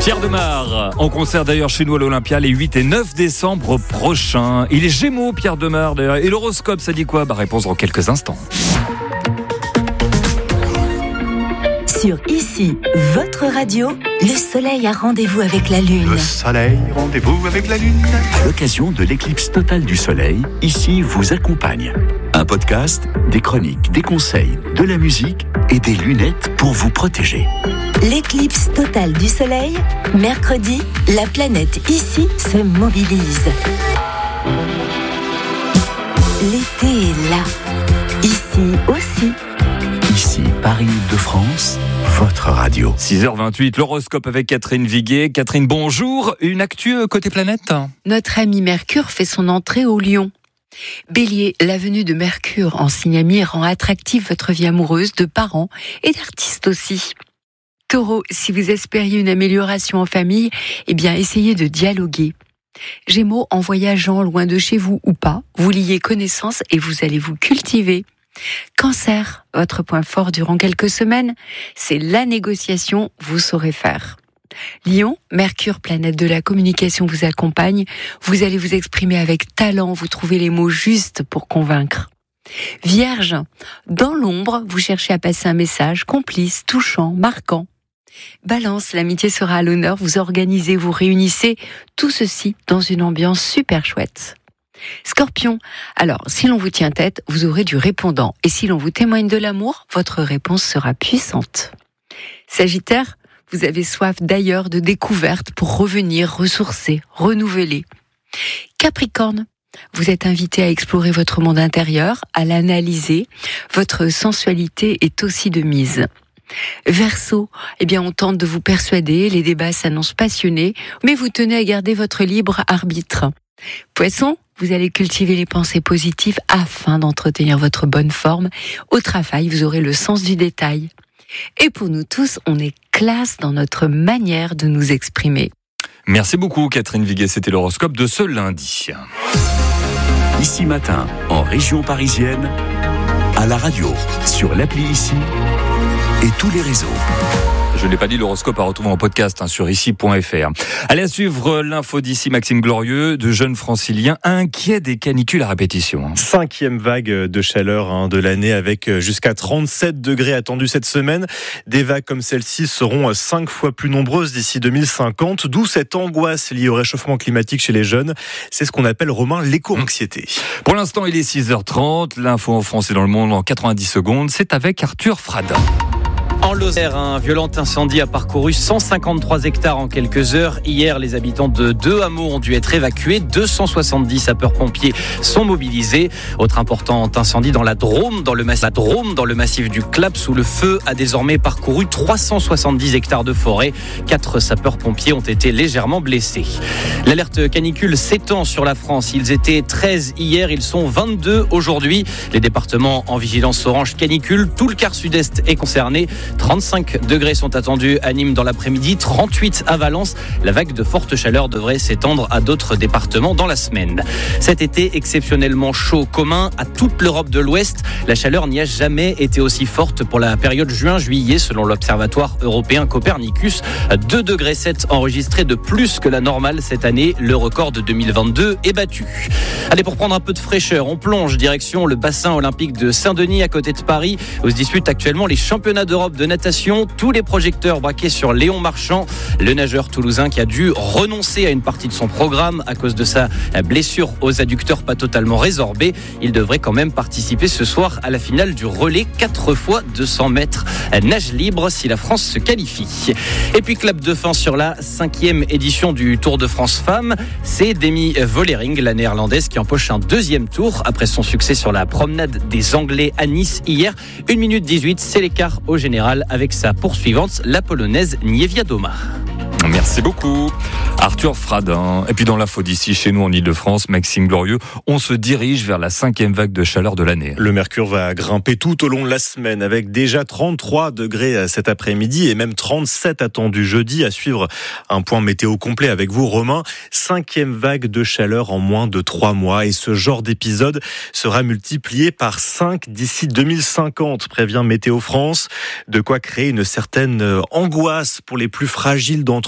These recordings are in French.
Pierre Demar, en concert d'ailleurs chez nous à l'Olympia les 8 et 9 décembre prochains. Il est Gémeaux, Pierre Demar d'ailleurs. Et l'horoscope, ça dit quoi ? Réponse dans quelques instants. Sur Ici, votre radio, le soleil a rendez-vous avec la lune. Le soleil, rendez-vous avec la lune. À l'occasion de l'éclipse totale du soleil, Ici vous accompagne. Un podcast, des chroniques, des conseils, de la musique et des lunettes pour vous protéger. L'éclipse totale du soleil, mercredi, la planète Ici se mobilise. L'été est là. Ici aussi. Ici, Paris-Île-de-France, votre radio. 6h28, l'horoscope avec Catherine Viguet. Catherine, bonjour. Une actu côté planète ? Notre ami Mercure fait son entrée au Lion. Bélier, la venue de Mercure en signe ami rend attractive votre vie amoureuse, de parents et d'artistes aussi. Taureau, si vous espériez une amélioration en famille, essayez de dialoguer. Gémeaux, en voyageant loin de chez vous ou pas, vous liez connaissance et vous allez vous cultiver. Cancer, votre point fort durant quelques semaines, c'est la négociation, vous saurez faire. Lion, Mercure, planète de la communication, vous accompagne. Vous allez vous exprimer avec talent, vous trouvez les mots justes pour convaincre. Vierge, dans l'ombre, vous cherchez à passer un message complice, touchant, marquant. Balance, l'amitié sera à l'honneur, vous organisez, vous réunissez, tout ceci dans une ambiance super chouette. Scorpion, alors si l'on vous tient tête, vous aurez du répondant. Et si l'on vous témoigne de l'amour, votre réponse sera puissante. Sagittaire, vous avez soif d'ailleurs de découvertes pour revenir, ressourcer, renouveler. Capricorne, vous êtes invité à explorer votre monde intérieur, à l'analyser. Votre sensualité est aussi de mise. Verseau, on tente de vous persuader, les débats s'annoncent passionnés, mais vous tenez à garder votre libre arbitre. Poisson, vous allez cultiver les pensées positives afin d'entretenir votre bonne forme. Au travail, vous aurez le sens du détail. Et pour nous tous, on est classe dans notre manière de nous exprimer. Merci beaucoup Catherine Viguet, c'était l'horoscope de ce lundi. Ici matin, en région parisienne, à la radio, sur l'appli Ici et tous les réseaux. Je ne l'ai pas dit, l'horoscope à retrouver en podcast sur ici.fr. Allez, à suivre l'info d'ici, Maxime Glorieux, de jeunes franciliens inquiets des canicules à répétition. 5e vague de chaleur de l'année avec jusqu'à 37 degrés attendus cette semaine. Des vagues comme celle-ci seront 5 fois plus nombreuses d'ici 2050, d'où cette angoisse liée au réchauffement climatique chez les jeunes. C'est ce qu'on appelle, Romain, l'éco-anxiété. Pour l'instant, il est 6h30. L'info en France et dans le monde en 90 secondes. C'est avec Arthur Fradin. En Lozère, un violent incendie a parcouru 153 hectares en quelques heures. Hier, les habitants de 2 hameaux ont dû être évacués. 270 sapeurs-pompiers sont mobilisés. Autre important incendie dans la Drôme, dans le massif du Claps, où le feu a désormais parcouru 370 hectares de forêt. 4 sapeurs-pompiers ont été légèrement blessés. L'alerte canicule s'étend sur la France. Ils étaient 13 hier, ils sont 22 aujourd'hui. Les départements en vigilance orange canicule, tout le quart sud-est est concerné. 35 degrés sont attendus à Nîmes dans l'après-midi, 38 à Valence. La vague de forte chaleur devrait s'étendre à d'autres départements dans la semaine. Cet été exceptionnellement chaud, commun à toute l'Europe de l'Ouest. La chaleur n'y a jamais été aussi forte pour la période juin-juillet, selon l'Observatoire européen Copernicus. 2,7 degrés enregistrés de plus que la normale cette année. Le record de 2022 est battu. Allez, pour prendre un peu de fraîcheur, on plonge direction le bassin olympique de Saint-Denis, à côté de Paris, où se disputent actuellement les championnats d'Europe de natation. Tous les projecteurs braqués sur Léon Marchand, le nageur toulousain qui a dû renoncer à une partie de son programme à cause de sa blessure aux adducteurs pas totalement résorbée. Il devrait quand même participer ce soir à la finale du relais 4 fois 200 mètres nage libre si la France se qualifie. Et puis clap de fin sur la 5e édition du Tour de France Femmes. C'est Demi Vollering, la néerlandaise, qui empoche un 2e tour après son succès sur la promenade des Anglais à Nice hier. 1 minute 18, c'est l'écart au général avec sa poursuivante, la polonaise Niewiadoma. Merci beaucoup Arthur Fradin. Et puis dans l'info d'ici, chez nous en Ile-de-France, Maxime Glorieux, on se dirige vers la 5e vague de chaleur de l'année. Le mercure va grimper tout au long de la semaine avec déjà 33 degrés cet après-midi et même 37 attendus jeudi. À suivre un point météo complet avec vous, Romain. 5e vague de chaleur en moins de 3 mois et ce genre d'épisode sera multiplié par 5 d'ici 2050, prévient Météo France. De quoi créer une certaine angoisse pour les plus fragiles d'entre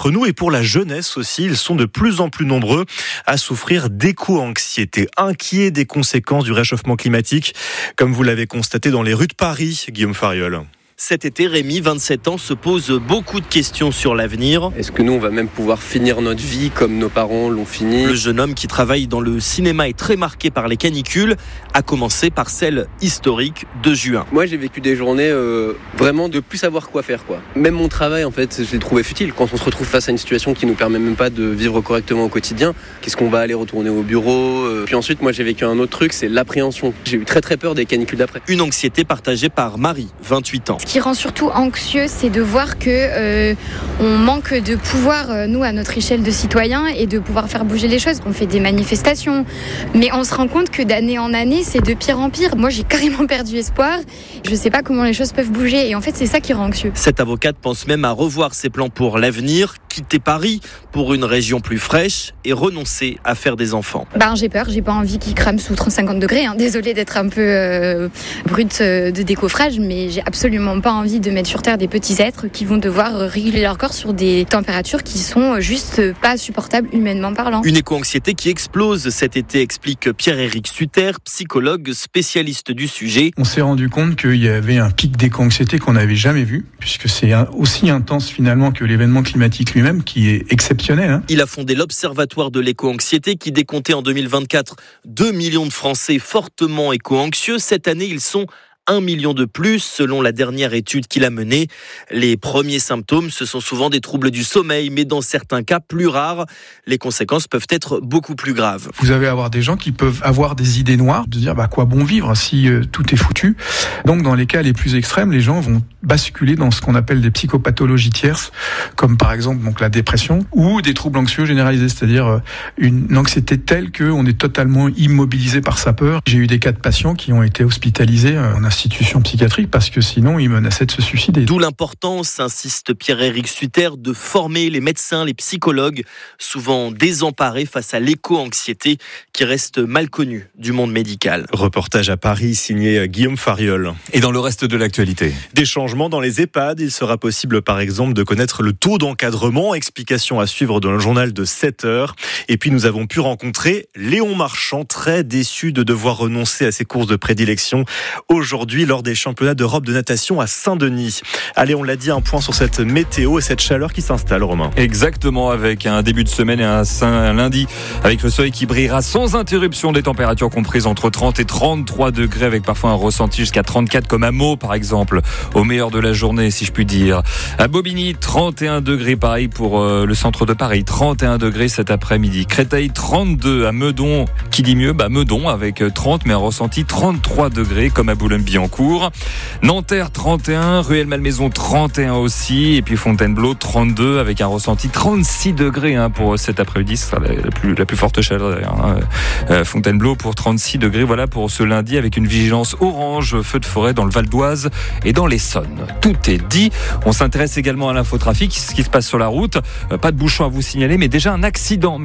d'entre nous. Et pour la jeunesse aussi, ils sont de plus en plus nombreux à souffrir d'éco-anxiété, inquiets des conséquences du réchauffement climatique, comme vous l'avez constaté dans les rues de Paris, Guillaume Fariol. Cet été, Rémi, 27 ans, se pose beaucoup de questions sur l'avenir. Est-ce que nous, on va même pouvoir finir notre vie comme nos parents l'ont fini ? Le jeune homme qui travaille dans le cinéma est très marqué par les canicules, à commencer par celle historique de juin. Moi, j'ai vécu des journées vraiment de plus savoir quoi faire, quoi. Même mon travail, en fait, je l'ai trouvé futile. Quand on se retrouve face à une situation qui nous permet même pas de vivre correctement au quotidien, qu'est-ce qu'on va aller retourner au bureau ? Puis ensuite, moi, j'ai vécu un autre truc, c'est l'appréhension. J'ai eu très très peur des canicules d'après. Une anxiété partagée par Marie, 28 ans. Ce qui rend surtout anxieux, c'est de voir que on manque de pouvoir, nous, à notre échelle de citoyens, et de pouvoir faire bouger les choses. On fait des manifestations, mais on se rend compte que d'année en année, c'est de pire en pire. Moi, j'ai carrément perdu espoir. Je ne sais pas comment les choses peuvent bouger, et en fait, c'est ça qui rend anxieux. Cette avocate pense même à revoir ses plans pour l'avenir, quitter Paris pour une région plus fraîche et renoncer à faire des enfants. J'ai peur, j'ai pas envie qu'ils crament sous 50 degrés. Désolée d'être un peu brute de décoffrage, mais j'ai absolument pas envie de mettre sur terre des petits êtres qui vont devoir réguler leur corps sur des températures qui sont juste pas supportables humainement parlant. Une éco-anxiété qui explose cet été, explique Pierre-Éric Sutter, psychologue spécialiste du sujet. On s'est rendu compte qu'il y avait un pic d'éco-anxiété qu'on n'avait jamais vu, puisque c'est aussi intense finalement que l'événement climatique lui-même, qui est exceptionnel. Il a fondé l'Observatoire de l'éco-anxiété qui décomptait en 2024 2 millions de Français fortement éco-anxieux. Cette année, ils sont 1 million de plus, selon la dernière étude qu'il a menée. Les premiers symptômes, ce sont souvent des troubles du sommeil, mais dans certains cas plus rares, les conséquences peuvent être beaucoup plus graves. Vous allez avoir des gens qui peuvent avoir des idées noires, de dire quoi bon vivre si tout est foutu. Donc dans les cas les plus extrêmes, les gens vont basculer dans ce qu'on appelle des psychopathologies tierces, comme par exemple la dépression, ou des troubles anxieux généralisés, c'est-à-dire une anxiété telle qu'on est totalement immobilisé par sa peur. J'ai eu des cas de patients qui ont été hospitalisés en institution psychiatrique parce que sinon ils menaçaient de se suicider. D'où l'importance, insiste Pierre-Éric Sutter, de former les médecins, les psychologues, souvent désemparés face à l'éco-anxiété qui reste mal connue du monde médical. Reportage à Paris signé Guillaume Fariol. Et dans le reste de l'actualité, des changements dans les EHPAD. Il sera possible par exemple de connaître le taux d'encadrement. Explication à suivre dans le journal de 7h. Et puis nous avons pu rencontrer Léon Marchand, très déçu de devoir renoncer à ses courses de prédilection aujourd'hui lors des championnats d'Europe de natation à Saint-Denis. Allez, on l'a dit, un point sur cette météo et cette chaleur qui s'installe, Romain. Exactement, avec un début de semaine et un lundi avec le soleil qui brillera sans interruption, des températures comprises entre 30 et 33 degrés avec parfois un ressenti jusqu'à 34 comme à Meaux par exemple, au meilleur de la journée si je puis dire. À Bobigny, 31 degrés, pareil pour le centre de Paris, 31 degrés cet après-midi. Créteil, 32. À Meudon, qui dit mieux ? Meudon avec 30 mais un ressenti 33 degrés comme à Boulogne-Billancourt. Nanterre 31, Rueil-Malmaison 31 aussi, et puis Fontainebleau 32 avec un ressenti 36 degrés pour cet après-midi. Ce sera la plus forte chaleur d'ailleurs. Fontainebleau pour 36 degrés, voilà pour ce lundi avec une vigilance orange, feu de forêt dans le Val d'Oise et dans l'Essonne. Tout est dit. On s'intéresse également à l'infotrafic, ce qui se passe sur la route. Pas de bouchons à vous signaler, mais déjà un accident